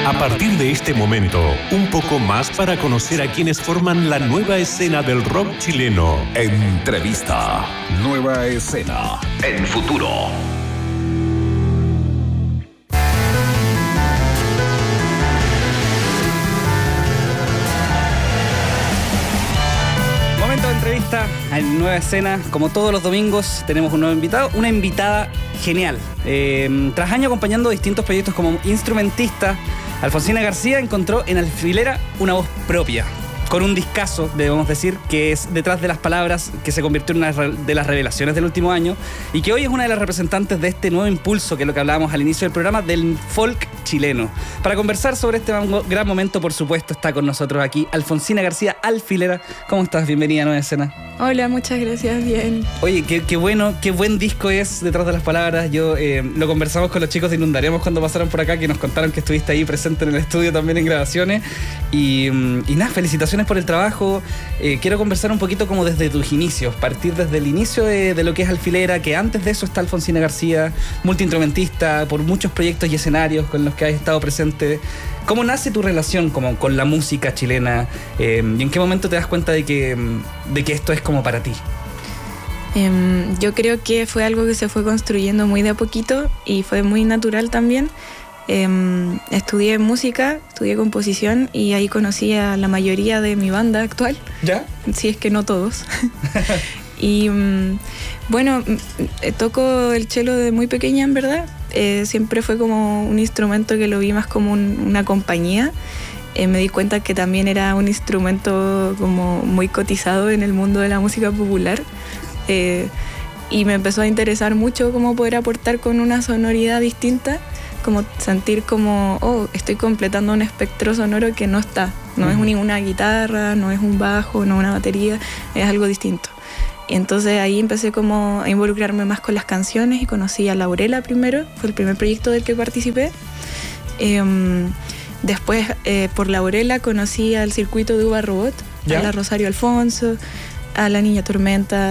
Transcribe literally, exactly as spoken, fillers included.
A partir de este momento, un poco más para conocer a quienes forman la nueva escena del rock chileno. Entrevista. Nueva escena. En Futuro. Momento de entrevista en Nueva Escena. Como todos los domingos, tenemos un nuevo invitado, una invitada genial. Eh, tras años acompañando distintos proyectos como instrumentista, Alfonsina García encontró en Alfilera una voz propia, con un discazo, debemos decir, que es Detrás de las Palabras, que se convirtió en una de las revelaciones del último año y que hoy es una de las representantes de este nuevo impulso, que es lo que hablábamos al inicio del programa, del folk chileno. Para conversar sobre este gran momento, por supuesto, está con nosotros aquí Alfonsina García, Alfilera. ¿Cómo estás? Bienvenida a Nueva Escena. Hola, muchas gracias, bien. Oye, qué, qué bueno, qué buen disco es Detrás de las Palabras. Yo eh, lo conversamos con los chicos de Inundaremos cuando pasaron por acá, que nos contaron que estuviste ahí presente en el estudio también en grabaciones. Y, y nada, felicitaciones por el trabajo. Eh, quiero conversar un poquito como desde tus inicios, partir desde el inicio de, de lo que es Alfilera, que antes de eso está Alfonsina García, multiinstrumentista, por muchos proyectos y escenarios con los que has estado presente. ¿Cómo nace tu relación como con la música chilena? Eh, ¿Y en qué momento te das cuenta de que, de que esto es como para ti? Um, yo creo que fue algo que se fue construyendo muy de a poquito y fue muy natural también. Um, estudié música, estudié composición y ahí conocí a la mayoría de mi banda actual. ¿Ya? Si es que no todos. Y um, bueno, toco el cello desde muy pequeña, en verdad. Eh, siempre fue como un instrumento que lo vi más como un, una compañía. Eh, me di cuenta que también era un instrumento como muy cotizado en el mundo de la música popular. Eh, y me empezó a interesar mucho cómo poder aportar con una sonoridad distinta, como sentir como, oh, estoy completando un espectro sonoro que no está. No uh-huh. es ninguna guitarra, no es un bajo, no es una batería, es algo distinto. Y entonces ahí empecé como a involucrarme más con las canciones y conocí a Laurela primero, fue el primer proyecto del que participé. Eh, después, eh, por Laurela, conocí al circuito de Uva Robot, ¿ya? A la Rosario Alfonso, a la Niña Tormenta,